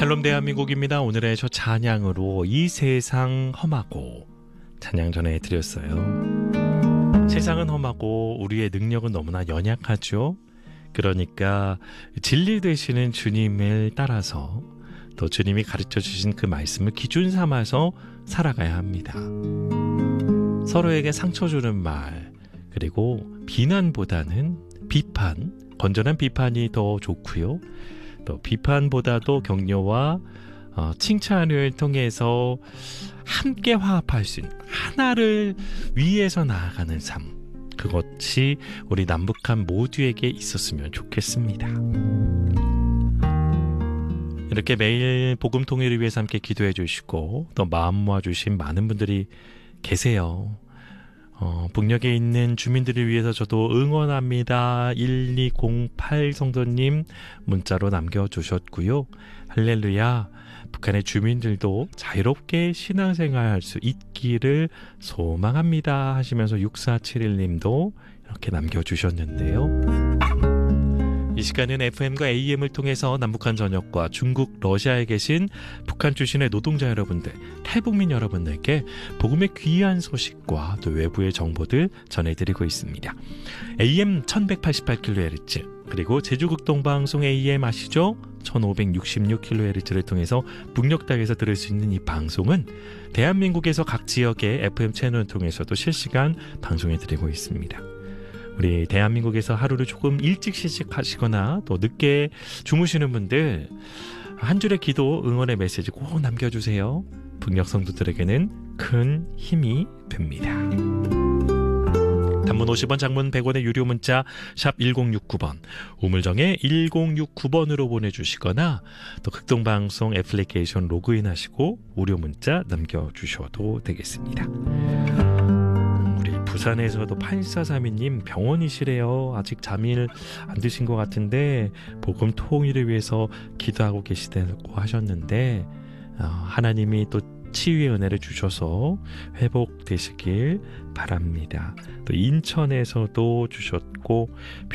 샬롬 대한민국입니다. 오늘의 첫 찬양으로 이 세상 험하고 찬양 전해드렸어요. 세상은 험하고 우리의 능력은 너무나 연약하죠. 그러니까 진리 되시는 주님을 따라서 또 주님이 가르쳐 주신 그 말씀을 기준 삼아서 살아가야 합니다. 서로에게 상처 주는 말, 그리고 비난보다는 비판, 건전한 비판이 더 좋고요. 또 비판보다도 격려와 칭찬을 통해서 함께 화합할 수 있는 하나를 위해서 나아가는 삶, 그것이 우리 남북한 모두에게 있었으면 좋겠습니다. 이렇게 매일 복음 통일을 위해서 함께 기도해 주시고 또 마음 모아주신 많은 분들이 계세요. 북녘에 있는 주민들을 위해서 저도 응원합니다. 1208 성도님 문자로 남겨주셨고요. 할렐루야, 북한의 주민들도 자유롭게 신앙생활할 수 있기를 소망합니다 하시면서 6471님도 이렇게 남겨주셨는데요. 이 시간은 FM과 AM을 통해서 남북한 전역과 중국, 러시아에 계신 북한 출신의 노동자 여러분들, 탈북민 여러분들께 복음의 귀한 소식과 또 외부의 정보들 전해드리고 있습니다. AM 1188kHz, 그리고 제주극동방송 AM 아시죠? 1566kHz를 통해서 북녘 땅에서 들을 수 있는 이 방송은 대한민국에서 각 지역의 FM 채널을 통해서도 실시간 방송해드리고 있습니다. 우리 대한민국에서 하루를 조금 일찍 시작하시거나 또 늦게 주무시는 분들, 한 줄의 기도, 응원의 메시지 꼭 남겨주세요. 북녘 성도들에게는 큰 힘이 됩니다. 단문 50원, 장문 100원의 유료 문자 샵 1069번, 우물정에 1069번으로 보내주시거나 또 극동방송 애플리케이션 로그인하시고 무료 문자 남겨주셔도 되겠습니다. 부산에서도 8432님 병원이시래요. 아직 잠을 안 드신 것 같은데 복음 통일을 위해서 기도하고 계시다고 하셨는데 하나님이 또 치유의 은혜를 주셔서 회복되시길 바랍니다. 또 인천에서도 주셨고